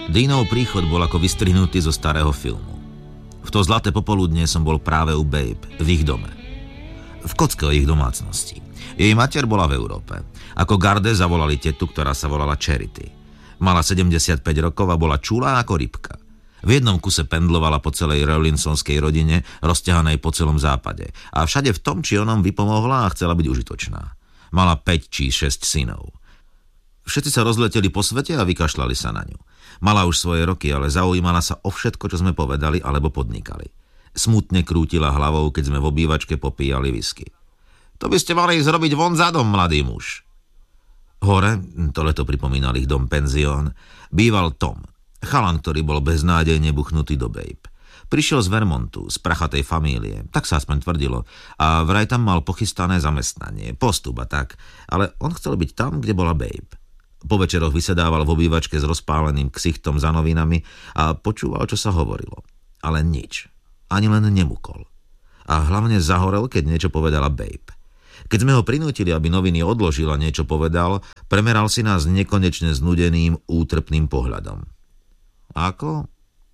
Deanov príchod bol ako vystrihnutý zo starého filmu. V to zlaté popoludne som bol práve u Babe, v ich dome. V kocke o ich domácnosti. Jej mater bola v Európe. Ako garde zavolali tetu, ktorá sa volala Charity. Mala 75 rokov a bola čulá ako rybka. V jednom kuse pendlovala po celej Rowlinsonskej rodine, rozťahanej po celom západe. A všade v tom, či onom vypomohla a chcela byť užitočná. Mala 5 či 6 synov. Všetci sa rozleteli po svete a vykašľali sa na ňu. Mala už svoje roky, ale zaujímala sa o všetko, čo sme povedali alebo podnikali. Smutne krútila hlavou, keď sme v obývačke popíjali whisky. To by ste mali ísť robiť von za dom, mladý muž. Hore, tohleto pripomínal ich dom penzión, býval Tom, chalan, ktorý bol beznádejne buchnutý do Babe. Prišiel z Vermontu, z prachatej famílie, tak sa aspoň tvrdilo, a vraj tam mal pochystané zamestnanie, postup a tak, ale on chcel byť tam, kde bola Babe. Po večeroch vysedával v obývačke s rozpáleným ksichtom za novinami a počúval, čo sa hovorilo. Ale nič. Ani len nemukol. A hlavne zahorel, keď niečo povedala Babe. Keď sme ho prinútili, aby noviny odložil a niečo povedal, premeral si nás nekonečne znudeným, útrpným pohľadom. Ako?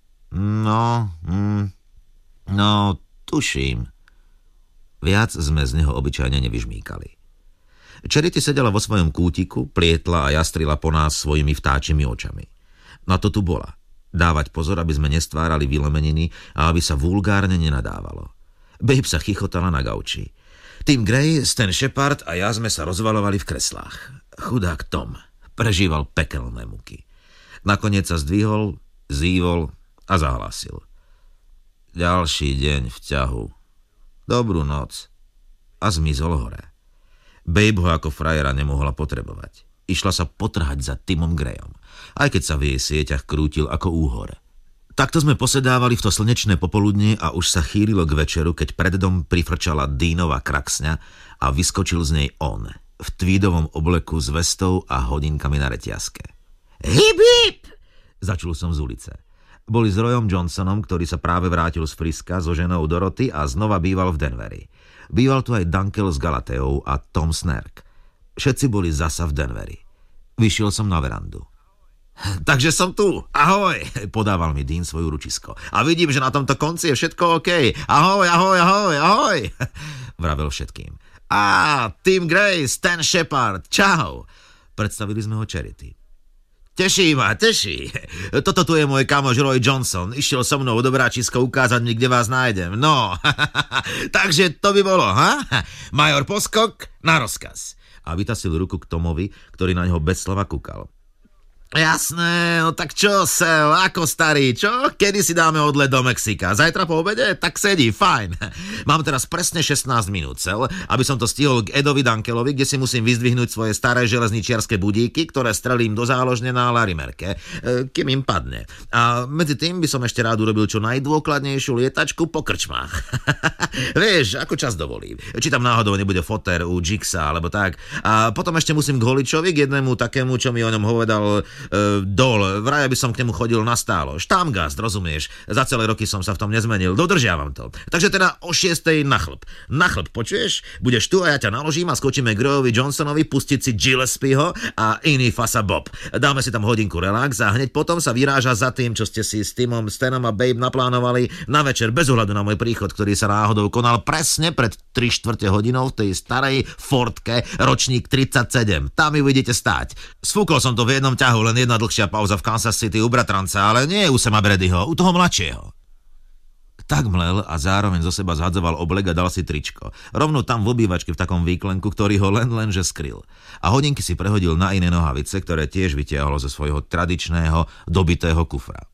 No, tuším. Viac sme z neho obyčajne nevyžmýkali. Charity sedela vo svojom kútiku, plietla a jastrila po nás svojimi vtáčimi očami. Na to tu bola. Dávať pozor, aby sme nestvárali vylomeniny a aby sa vulgárne nenadávalo. Babe sa chichotala na gauči. Tim Gray, Stan Shepard a ja sme sa rozvalovali v kreslách. Chudák Tom prežíval pekelné muky. Nakoniec sa zdvihol, zývol a zahlásil. Ďalší deň v ťahu. Dobrú noc. A zmizol hore. Babe ho ako frajera nemohla potrebovať. Išla sa potrhať za Timom Grayom, aj keď sa v jej sieťach krútil ako úhor. Takto sme posedávali v to slnečné popoludne a už sa chýlilo k večeru, keď pred dom prifrčala Deanova kraksňa a vyskočil z nej on, v tweedovom obleku s vestou a hodinkami na reťazke. Hip, hip! Začul som z ulice. Boli s Royom Johnsonom, ktorý sa práve vrátil z Friska so ženou Dorothy a znova býval v Denveri. Býval tu aj Dunkel s Galateou a Tom Snerk. Všetci boli zasa v Denveri. Vyšiel som na verandu. Takže som tu. Ahoj, podával mi Dean svoju ručisko. A vidím, že na tomto konci je všetko OK. Ahoj, ahoj, ahoj, ahoj, vravel všetkým. Tim Gray, Stan Shepard, čau. Predstavili sme ho Charity. Teší ma, teší. Toto tu je môj kamoš Roy Johnson. Išiel so mnou do Bráčisko ukázať mi, kde vás nájdem. No, takže to by bolo, ha? Major Poskok na rozkaz. A vytasil ruku k Tomovi, ktorý na ňo bez slova kúkal. Jasné, no tak čo, Sel, ako starý, čo? Kedy si dáme odlet do Mexika? Zajtra po obede? Tak sedí, fajn. Mám teraz presne 16 minút, Sel, aby som to stihol k Edovi Dunkelovi, kde si musím vyzdvihnúť svoje staré železničiarske budíky, ktoré strelím do záložne na Larimerke, kým im padne. A medzi tým by som ešte rád urobil čo najdôkladnejšiu lietačku po krčmách. Vieš, ako čas dovolí. Či tam náhodou nebude foter u Jixa, alebo tak. A potom ešte musím k Holičovi, k jednému takému, čo mi o ňom povedal Dol, vraj by som k nemu chodil na stálo. Štámgast, rozumieš? Za celé roky som sa v tom nezmenil. Dodržiavam to. Takže teda o 6:00 na chlb. Na chlb, počuješ? Budeš tu a ja ťa naložím a skočíme k Royovi Johnsonovi pustiť si Gillespieho a iný fasa Bob. Dáme si tam hodinku relax a hneď potom sa vyráža za tým, čo ste si s Timom, Stanom a Babe naplánovali na večer bez ohľadu na môj príchod, ktorý sa náhodou konal presne pred 3/4 hodinou v tej starej Fordke ročník 37. Tam ju vidíte stáť. Sfúkol som to v jednom ťahu, len jedna dlhšia pauza v Kansas City u bratranca, ale nie u Sama Bradyho, u toho mladšieho. Tak mlel a zároveň zo seba zhadzoval oblek a dal si tričko. Rovno tam v obývačke v takom výklenku, ktorý ho lenže skryl. A hodinky si prehodil na iné nohavice, ktoré tiež vytiahol zo svojho tradičného, dobitého kufra.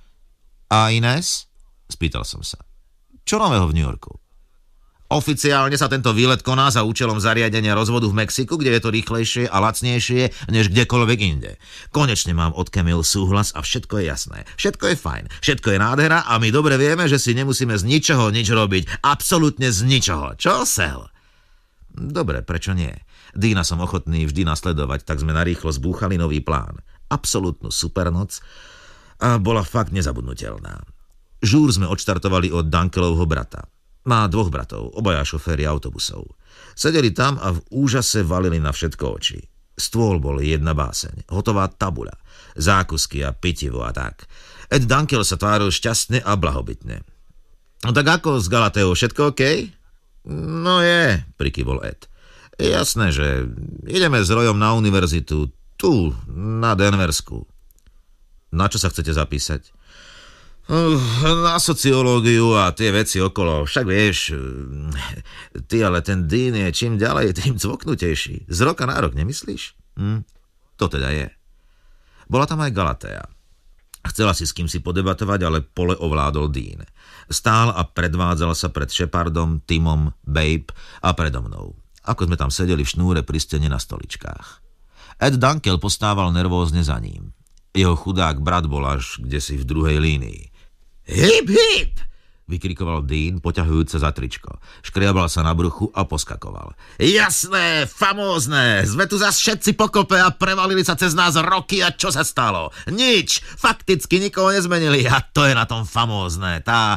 A Ines? Spýtal som sa. Čo nového v New Yorku? Oficiálne sa tento výlet koná za účelom zariadenia rozvodu v Mexiku, kde je to rýchlejšie a lacnejšie než kdekoľvek inde. Konečne mám od Camille súhlas a všetko je jasné. Všetko je fajn, všetko je nádhera a my dobre vieme, že si nemusíme z ničoho nič robiť. Absolútne z ničoho. Čo, Sel? Dobre, prečo nie? Deana som ochotný vždy nasledovať, tak sme narýchlo zbúchali nový plán. Absolútnu supernoc a bola fakt nezabudnutelná. Žúr sme odštartovali od Dunkelovho brata. Má 2 bratov, obaja šoféri autobusov. Sedeli tam a v úžase valili na všetko oči. Stôl bol jedna báseň, hotová tabuľa, zákusky a pitivo a tak. Ed Dunkel sa tváril šťastne a blahobytne. No tak ako s Galateou, všetko OK? No je, prikyvol Ed. Jasné, že ideme s Royom na univerzitu, tu, na Denversku. Na čo sa chcete zapísať? Na sociológiu a tie veci okolo. Však vieš, ty ale ten Dean je čím ďalej, tým cvoknutejší. Z roka na rok, nemyslíš? To teda je. Bola tam aj Galatea. Chcela si s kým si podebatovať, ale pole ovládol Dean. Stál a predvádzal sa pred Shepardom, Timom, Babe a predo mnou. Ako sme tam sedeli v šnúre pri stene na stoličkách. Ed Dunkel postával nervózne za ním. Jeho chudák brat bol až kdesi v druhej línii. Hip, hip! Vykrikoval Dean, poťahujúc sa za tričko. Škriabal sa na bruchu a poskakoval. Jasné, famózne, sme tu zas všetci pokope a prevalili sa cez nás roky a čo sa stalo? Nič, fakticky nikoho nezmenili a to je na tom famózne. Tá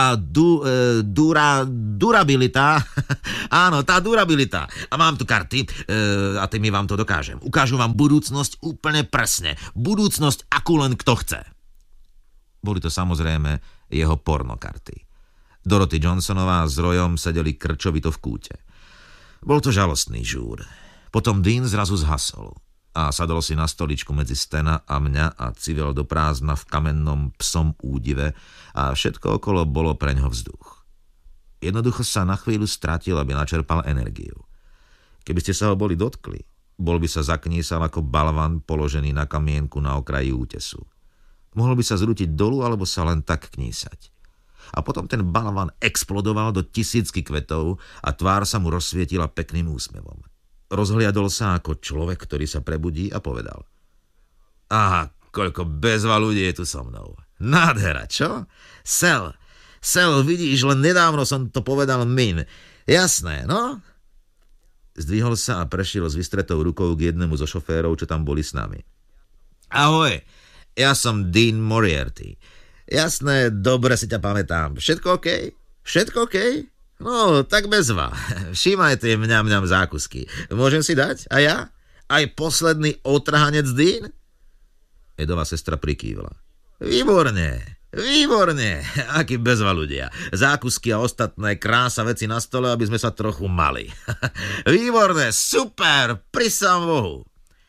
durabilita, áno, tá durabilita. A mám tu karty a tými vám to dokážem. Ukážu vám budúcnosť úplne presne. Budúcnosť, akú len kto chce. Boli to samozrejme jeho pornokarty. Dorothy Johnsonová s Royom sedeli krčovito v kúte. Bol to žalostný žúr. Potom Dean zrazu zhasol a sadol si na stoličku medzi Stena a mňa a civel do prázdna v kamennom psom údive a všetko okolo bolo preňho vzduch. Jednoducho sa na chvíľu stratil, aby načerpal energiu. Keby ste sa ho boli dotkli, bol by sa zaknísal ako balvan položený na kamienku na okraji útesu. Mohol by sa zrútiť dolu, alebo sa len tak knísať. A potom ten balvan explodoval do tisícky kvetov a tvár sa mu rozsvietila pekným úsmevom. Rozhliadol sa ako človek, ktorý sa prebudí a povedal. Aha, koľko bezva ľudí je tu so mnou. Nádhera, čo? Sel, vidíš, len nedávno som to povedal Min. Jasné, no? Zdvihol sa a prešiel s vystretou rukou k jednému zo šoférov, čo tam boli s nami. Ahoj. Ja som Dean Moriarty. Jasné, dobre si ťa pamätám. Všetko OK? Všetko OK? No, tak bezva. Všímaj tie mňam zákusky. Môžem si dať? A ja? Aj posledný otrhanec Dean? Edová sestra prikývla. Výborne. Aký bezva ľudia. Zákusky a ostatné krása veci na stole, aby sme sa trochu mali. Výborné, super, prisám Bohu.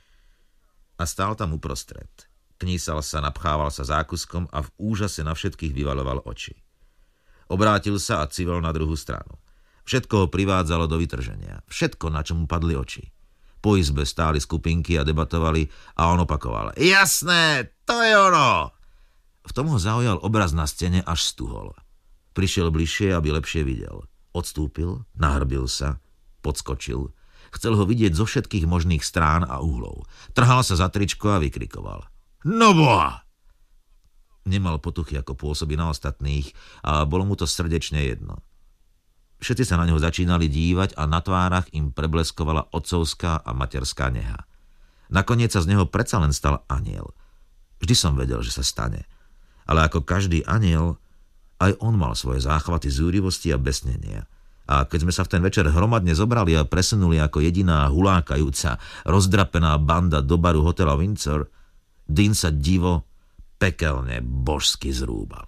A stál tam uprostred. Knísal sa, napchával sa zákuskom a v úžase na všetkých vyvaľoval oči. Obrátil sa a civil na druhú stranu. Všetko ho privádzalo do vytrženia. Všetko, na čo mu padli oči. Po izbe stáli skupinky a debatovali a on opakoval. Jasné, to je ono! V tom ho zaujal obraz na stene, až stuhol. Prišiel bližšie, aby lepšie videl. Odstúpil, nahrbil sa, podskočil. Chcel ho vidieť zo všetkých možných strán a uhlov. Trhal sa za tričko a vykrikoval. No boha! Nemal potuchy, ako pôsobí na ostatných a bolo mu to srdečne jedno. Všetci sa na neho začínali dívať a na tvárach im prebleskovala otcovská a materská neha. Nakoniec sa z neho predsa len stal anjel. Vždy som vedel, že sa stane. Ale ako každý anjel, aj on mal svoje záchvaty zúrivosti a besnenia. A keď sme sa v ten večer hromadne zobrali a presunuli ako jediná hulákajúca, rozdrapená banda do baru hotela Windsor, Dean sa divo pekelne božsky zrúbal.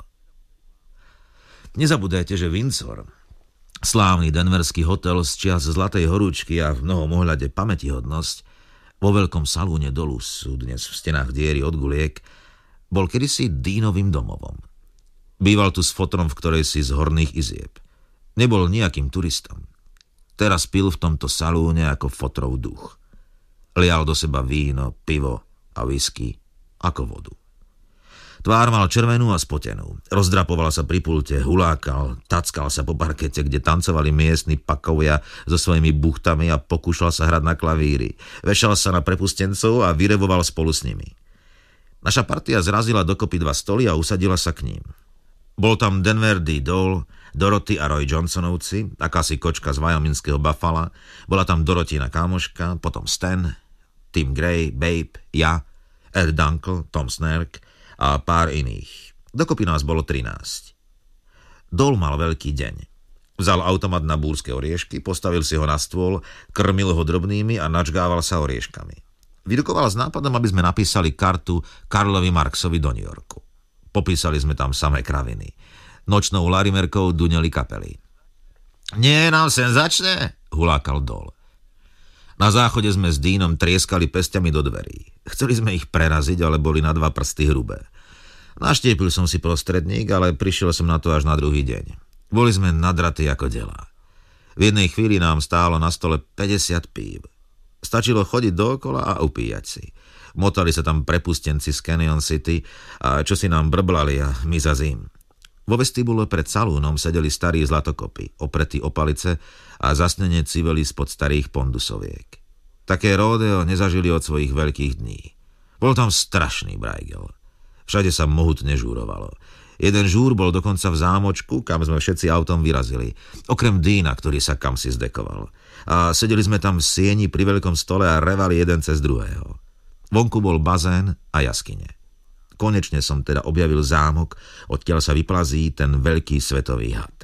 Nezabúdajte, že Windsor, slávny denverský hotel z čias Zlatej horúčky a v mnohom ohľade pamätihodnosť, vo veľkom salúne dolu sú dnes v stenách diery od guliek, bol kedysi Deanovým domovom. Býval tu s fotrom v ktorej si z horných izieb. Nebol nejakým turistom. Teraz pil v tomto salúne ako fotrov duch. Lial do seba víno, pivo a whisky ako vodu. Tvár mal červenú a spotenú. Rozdrapoval sa pri pulte, hulákal, tackal sa po parkete, kde tancovali miestni pakovia so svojimi buchtami a pokúšal sa hrať na klavíri. Vešal sa na prepustencov a vyrevoval spolu s nimi. Naša partia zrazila dokopy 2 stoly a usadila sa k ním. Bol tam Denver D. Dole, Dorothy a Roy Johnsonovci, akási kočka z wyomingského Buffala, bola tam Dorothina kámoška, potom Stan, Tim Gray, Babe, ja, Ed Dunkel, Tom Snerk a pár iných. Dokopy nás bolo 13. Dole mal veľký deň. Vzal automat na búrske oriešky, postavil si ho na stôl, krmil ho drobnými a načgával sa orieškami. Vyrukoval s nápadom, aby sme napísali kartu Karlovi Marxovi do New Yorku. Popísali sme tam samé kraviny. Nočnou larimerkou duneli kapely. Nie, nám senzačné, hulákal Dol. Na záchode sme s Deanom trieskali pesťami do dverí. Chceli sme ich preraziť, ale boli na 2 prsty hrubé. Naštiepil som si prostredník, ale prišiel som na to až na druhý deň. Boli sme nadratí ako delá. V jednej chvíli nám stálo na stole 50 pív. Stačilo chodiť dookola a upíjať si. Motali sa tam prepustenci z Canyon City a čo si nám brblali a my za zim. Vo vestibule pred salúnom sedeli starí zlatokopy, opretí o palice a zasnene civeli spod starých pondusoviek. Také ródeo nezažili od svojich veľkých dní. Bol tam strašný brajgel. Všade sa mohutne žúrovalo. Jeden žúr bol dokonca v zámočku, kam sme všetci autom vyrazili. Okrem Deana, ktorý sa kamsi zdekoval. A sedeli sme tam v sieni pri veľkom stole a revali jeden cez druhého. Vonku bol bazén a jaskyne. Konečne som teda objavil zámok, odtiaľ sa vyplazí ten veľký svetový had.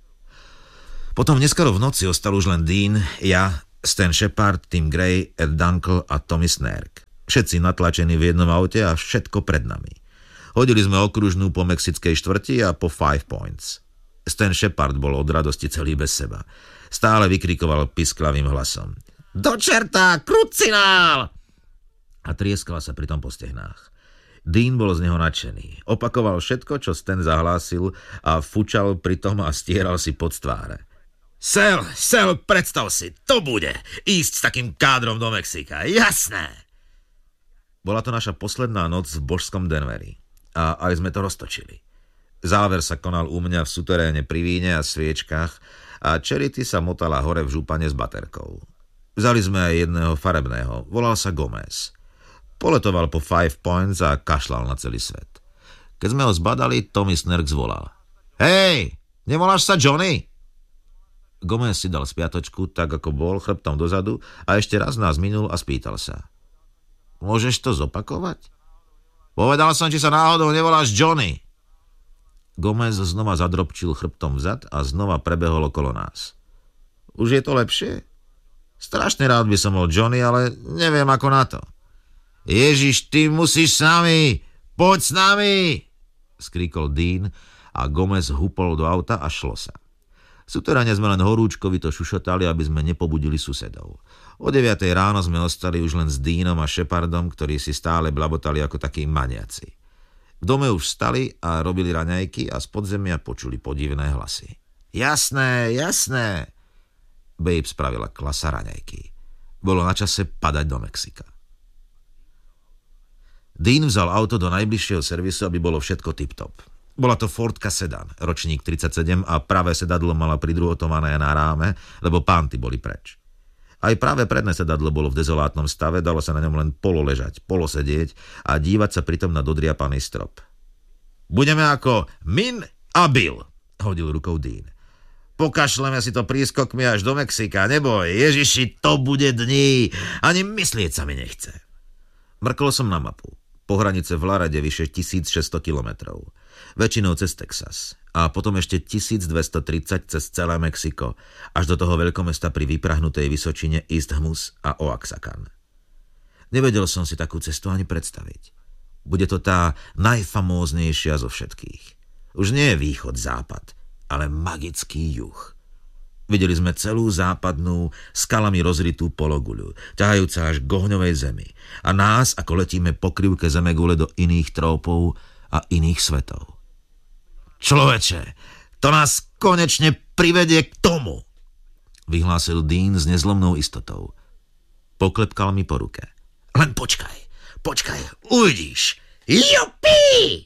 Potom neskoro v noci ostal už len Dean, ja, Stan Shepard, Tim Gray, Ed Dunkel a Tommy Snerk. Všetci natlačení v jednom aute a všetko pred nami. Hodili sme okružnú po mexickej štvrti a po 5 Points. Stan Shepard bol od radosti celý bez seba. Stále vykrikoval pisklavým hlasom. Do čerta, krucinál! A trieskala sa pritom po stehnách. Dean bol z neho nadšený. Opakoval všetko, čo Stan zahlásil a fučal pritom a stieral si pod tváre. Sel, predstav si, to bude ísť s takým kádrom do Mexika, jasné! Bola to naša posledná noc v božskom Denveri. A aj sme to roztočili. Záver sa konal u mňa v suteréne pri víne a sviečkach a Charity sa motala hore v župane s baterkou. Vzali sme aj jedného farebného, volal sa Gomez. Poletoval po 5 Points a kašľal na celý svet. Keď sme ho zbadali, Tommy Snerk zvolal. Hej, nevoláš sa Johnny? Gomez si dal spiatočku, tak ako bol, chrbtom dozadu a ešte raz nás minul a spýtal sa. Môžeš to zopakovať? Povedal som, či sa náhodou nevoláš Johnny. Gomez znova zadropčil chrbtom vzad a znova prebehol okolo nás. Už je to lepšie? Strašne rád by som bol Johnny, ale neviem ako na to. Ježiš, ty musíš s nami! Poď s nami! Skríkol Dean a Gomez hupol do auta a šlo sa. V suteráne sme len horúčkovito šušotali, aby sme nepobudili susedov. O 9 ráno sme ostali už len s Deanom a Shepardom, ktorí si stále blabotali ako takí maniaci. V dome už vstali a robili raňajky a z podzemia počuli podivné hlasy. Jasné, jasné! Babe spravila klasa raňajky. Bolo na čase padať do Mexika. Dean vzal auto do najbližšieho servisu, aby bolo všetko tip-top. Bola to Fordka sedan, ročník 37 a pravé sedadlo mala pridruhotované na ráme, lebo pánty boli preč. Aj práve predné sedadlo bolo v dezolátnom stave, dalo sa na ňom len pololežať, polosedieť a dívať sa pritom na dodriapaný strop. Budeme ako Min a Bill, hodil rukou Dean. Pokašleme si to prískokmi až do Mexika, neboj, Ježiši, to bude dní, ani myslieť sa mi nechce. Mrkol som na mapu. Pohranice v Larade vyše 1600 kilometrov. Väčšinou cez Texas. A potom ešte 1230 cez celé Mexiko. Až do toho veľkomesta pri vyprahnutej vysočine Isthmus a Oaxacan. Nevedel som si takú cestu ani predstaviť. Bude to tá najfamóznejšia zo všetkých. Už nie je východ-západ, ale magický juh. Videli sme celú západnú, skalami rozritú pologuľu, ťahajúca až k ohňovej zemi. A nás, ako letíme po krivke zemegule do iných trópov a iných svetov. Človeče, to nás konečne privedie k tomu, vyhlásil Dean s nezlomnou istotou. Poklepkal mi po ruke. Len počkaj, uvidíš. Jupi!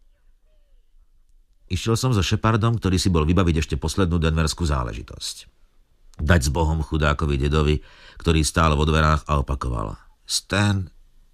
Išiel som so Shepardom, ktorý si bol vybaviť ešte poslednú denverskú záležitosť. Dať s Bohom chudákovi dedovi, ktorý stál vo dverách a opakoval. Stan.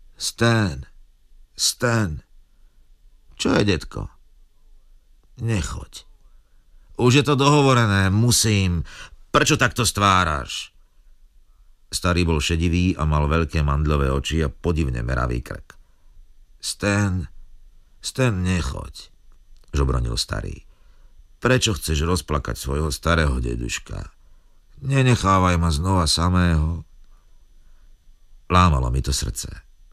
Čo je, detko? Nechoď. Už je to dohovorené, musím. Prečo takto stváraš? Starý bol šedivý a mal veľké mandľové oči a podivne meravý krk. Stan, nechoď, žobronil starý. Prečo chceš rozplakať svojho starého deduška? Nenechávaj ma znova samého. Lámalo mi to srdce.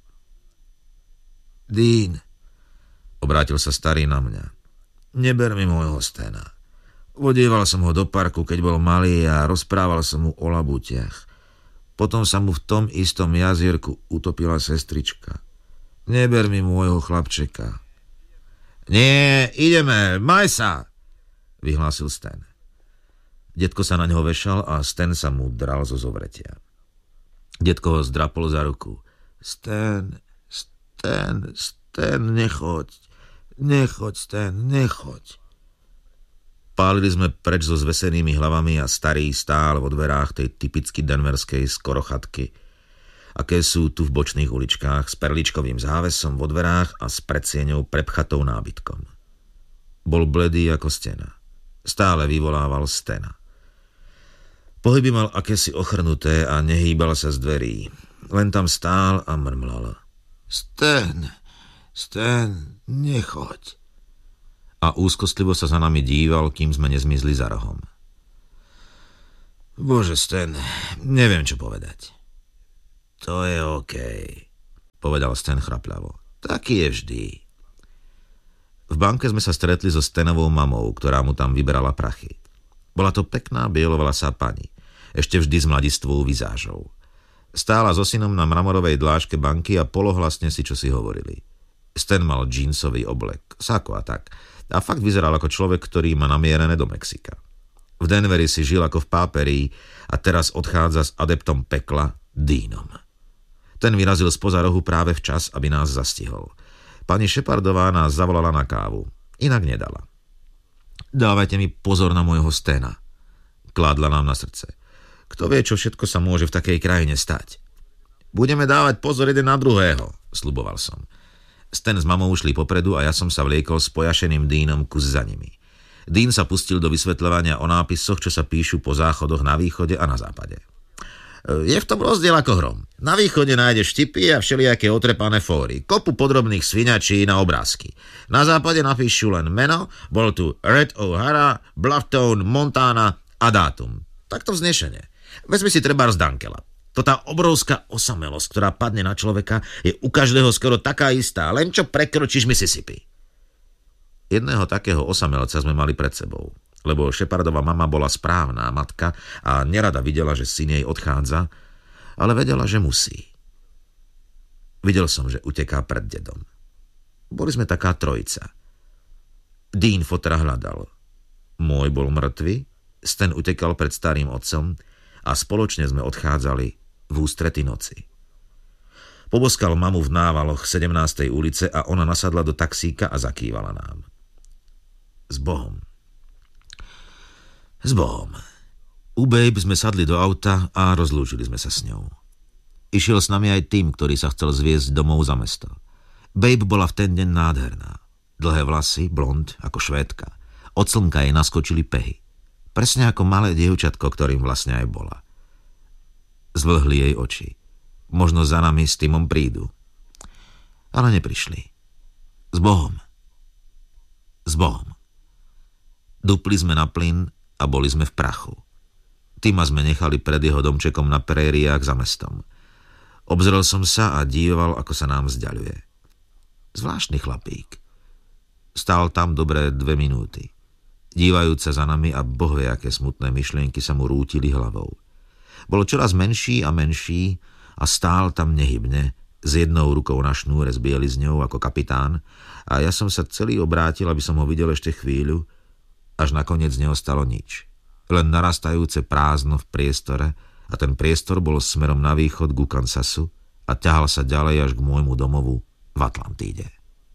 Dean, obrátil sa starý na mňa. Neber mi môjho Stana. Vodieval som ho do parku, keď bol malý a rozprával som mu o labutiach. Potom sa mu v tom istom jazierku utopila sestrička. Neber mi môjho chlapčeka. Nie, ideme, maj sa, vyhlásil Stan. Detko sa na neho vešal a Stan sa mu dral zo zovretia. Detko ho zdrapol za ruku. Stan, nechoď, Stan, nechoď. Pálili sme preč so zvesenými hlavami a starý stál vo dverách tej typicky denverskej skorochatky, aké sú tu v bočných uličkách, s perličkovým závesom vo dverách a s predsieňou prepchatou nábytkom. Bol bledý ako stena. Stále vyvolával Stana. Pohyby mal akési ochrnuté a nehýbal sa z dverí. Len tam stál a mrmlal. Stan, nechoď. A úzkostlivo sa za nami díval, kým sme nezmizli za rohom. Bože, Stan, neviem, čo povedať. To je okej, povedal Stan chrapľavo. Taký je vždy. V banke sme sa stretli so Stanovou mamou, ktorá mu tam vyberala prachy. Bola to pekná bielovlasá pani, ešte vždy s mladistvou vizážou. Stála so synom na mramorovej dláške banky a polohlasne si čosi hovorili. Stan mal džínsový oblek, sako a tak. A fakt vyzeral ako človek, ktorý má namierené do Mexika. V Denveri si žil ako v páperii a teraz odchádza s adeptom pekla, Deanom. Ten vyrazil spoza rohu práve včas, aby nás zastihol. Pani Shepardová nás zavolala na kávu. Inak nedala. Dávajte mi pozor na môjho Stana, kládla nám na srdce. Kto vie, čo všetko sa môže v takej krajine stať. Budeme dávať pozor jeden na druhého, sľuboval som. Stan s mamou šli popredu a ja som sa vliekol s pojašeným Deanom kus za nimi. Dean sa pustil do vysvetľovania o nápisoch, čo sa píšu po záchodoch na východe a na západe. Je v tom rozdiel ako hrom. Na východe nájdeš štipy a všelijaké otrepané fóry, kopu podrobných sviňačí na obrázky. Na západe napíšu len meno, bol tu Red O'Hara, Blufftown, Montana a dátum. Takto vznešene. Vezmi si trebárs Dankela. To tá obrovská osamelosť, ktorá padne na človeka, je u každého skoro taká istá, len čo prekročíš Mississippi. Jedného takého osamelca sme mali pred sebou, lebo Shepardova mama bola správna matka a nerada videla, že syn jej odchádza, ale vedela, že musí. Videl som, že uteká pred dedom. Boli sme taká trojica. Dean fotra hľadal. Môj bol mŕtvy, Stan utekal pred starým otcom a spoločne sme odchádzali v ústrety noci. Poboskal mamu v návaloch 17. ulice a ona nasadla do taxíka a zakývala nám. S Bohom. S Bohom. U Babe sme sadli do auta a rozlúčili sme sa s ňou. Išiel s nami aj tým, ktorý sa chcel zviesť domov za mesto. Babe bola v ten deň nádherná. Dlhé vlasy, blond, ako Švédka. Od slnka jej naskočili pehy. Presne ako malé dievčatko, ktorým vlastne aj bola. Zvlhli jej oči. Možno za nami s Timom prídu. Ale neprišli. S Bohom. S Bohom. Dupli sme na plyn a boli sme v prachu. Tima sme nechali pred jeho domčekom na prériách za mestom. Obzrel som sa a díval, ako sa nám vzdialuje. Zvláštny chlapík. Stál tam dobré 2 minúty. Dívajúc sa za nami a boh vie, aké smutné myšlienky sa mu rútili hlavou. Bol čoraz menší a menší a stál tam nehybne, s jednou rukou na šnúre s bielizňou ako kapitán a ja som sa celý obrátil, aby som ho videl ešte chvíľu, až nakoniec neostalo nič. Len narastajúce prázdno v priestore a ten priestor bol smerom na východ ku Kansasu a ťahal sa ďalej až k môjmu domovu v Atlantíde.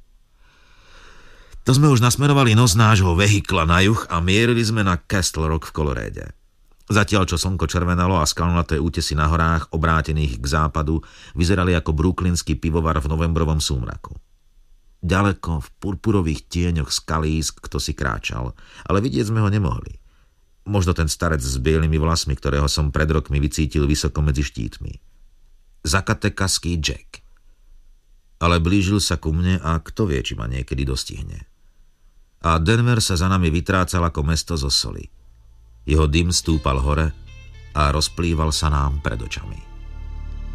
To sme už nasmerovali nos nášho vehikla na juh a mierili sme na Castle Rock v Koloréde. Zatiaľ, čo slnko červenalo a skalnaté útesy na horách, obrátených k západu, vyzerali ako brooklynský pivovar v novembrovom súmraku. Ďaleko v purpurových tieňoch skalísk kto si kráčal, ale vidieť sme ho nemohli. Možno ten starec s bielými vlasmi, ktorého som pred rokmi vycítil vysoko medzi štítmi. Zakatekaský Jack. Ale blížil sa ku mne a kto vie, či ma niekedy dostihne. A Denver sa za nami vytrácal ako mesto zo soli. Jeho dym stúpal hore a rozplýval sa nám pred očami.